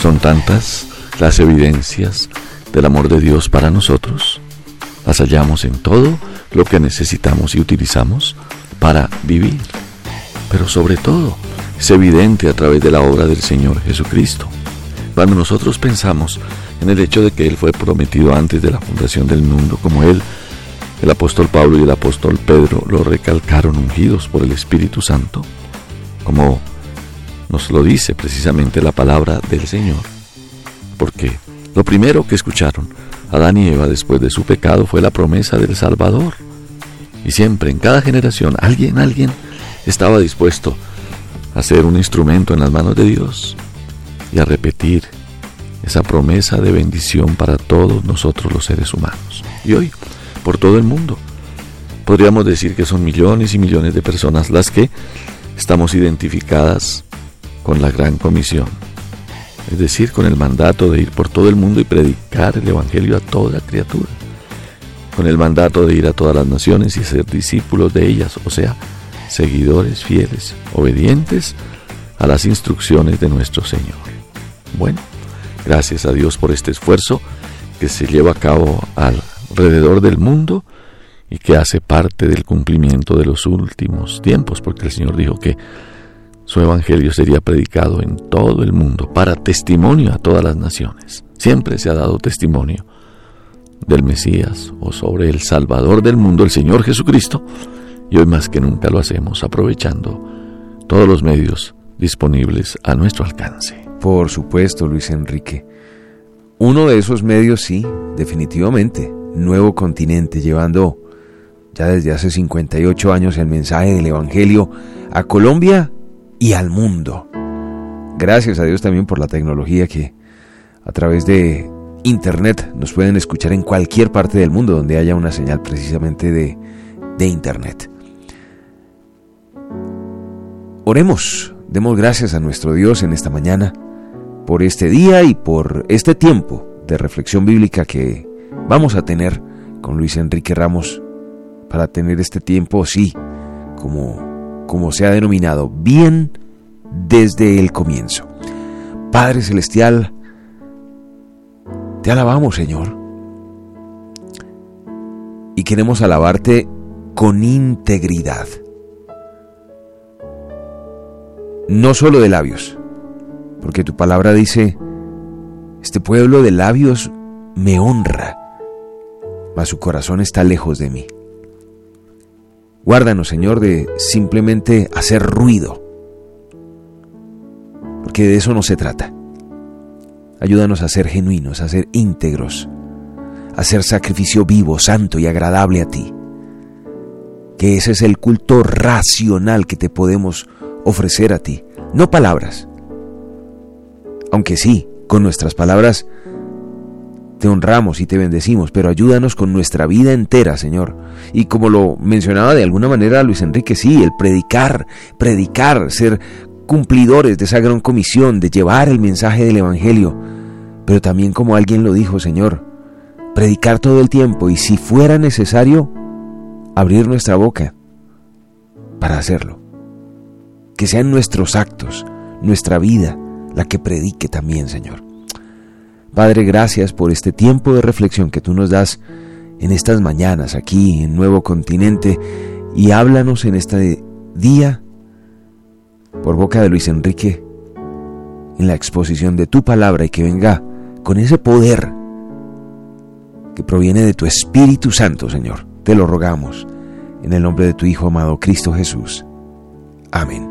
Son tantas las evidencias del amor de Dios para nosotros. Las hallamos en todo lo que necesitamos y utilizamos para vivir. Pero sobre todo, es evidente a través de la obra del Señor Jesucristo. Cuando nosotros pensamos en el hecho de que Él fue prometido antes de la fundación del mundo, como Él, el apóstol Pablo y el apóstol Pedro lo recalcaron, ungidos por el Espíritu Santo, como nos lo dice precisamente la palabra del Señor. Porque lo primero que escucharon Adán y Eva después de su pecado fue la promesa del Salvador. Y siempre, en cada generación, alguien estaba dispuesto a ser un instrumento en las manos de Dios y a repetir esa promesa de bendición para todos nosotros los seres humanos. Y hoy, por todo el mundo, podríamos decir que son millones y millones de personas las que estamos identificadas con la Gran Comisión, es decir, con el mandato de ir por todo el mundo y predicar el Evangelio a toda criatura, con el mandato de ir a todas las naciones y ser discípulos de ellas, o sea, seguidores fieles, obedientes a las instrucciones de nuestro Señor. Bueno, gracias a Dios por este esfuerzo que se lleva a cabo alrededor del mundo y que hace parte del cumplimiento de los últimos tiempos, porque el Señor dijo que su evangelio sería predicado en todo el mundo para testimonio a todas las naciones. Siempre se ha dado testimonio del Mesías o sobre el Salvador del mundo, el Señor Jesucristo, y hoy más que nunca lo hacemos aprovechando todos los medios disponibles a nuestro alcance. Por supuesto, Luis Enrique. Uno de esos medios, sí, definitivamente, Nuevo Continente, llevando ya desde hace 58 años el mensaje del Evangelio a Colombia y al mundo. Gracias a Dios también por la tecnología que a través de Internet nos pueden escuchar en cualquier parte del mundo donde haya una señal precisamente de Internet. Oremos, demos gracias a nuestro Dios en esta mañana por este día y por este tiempo de reflexión bíblica que vamos a tener con Luis Enrique Ramos, para tener este tiempo, sí, como se ha denominado, bien desde el comienzo. Padre Celestial, te alabamos, Señor, y queremos alabarte con integridad, no solo de labios, porque tu palabra dice: este pueblo de labios me honra, mas su corazón está lejos de mí. Guárdanos, Señor, de simplemente hacer ruido, porque de eso no se trata. Ayúdanos a ser genuinos, a ser íntegros, a ser sacrificio vivo, santo y agradable a ti. Que ese es el culto racional que te podemos ofrecer a ti, no palabras. Aunque sí, con nuestras palabras te honramos y te bendecimos, pero ayúdanos con nuestra vida entera, Señor. Y como lo mencionaba de alguna manera Luis Enrique, sí, el predicar, ser cumplidores de esa gran comisión, de llevar el mensaje del Evangelio, pero también, como alguien lo dijo, Señor, predicar todo el tiempo y, si fuera necesario, abrir nuestra boca para hacerlo. Que sean nuestros actos, nuestra vida, la que predique también, Señor. Padre, gracias por este tiempo de reflexión que tú nos das en estas mañanas aquí en Nuevo Continente, y háblanos en este día por boca de Luis Enrique en la exposición de tu palabra, y que venga con ese poder que proviene de tu Espíritu Santo, Señor. Te lo rogamos en el nombre de tu Hijo amado Cristo Jesús. Amén.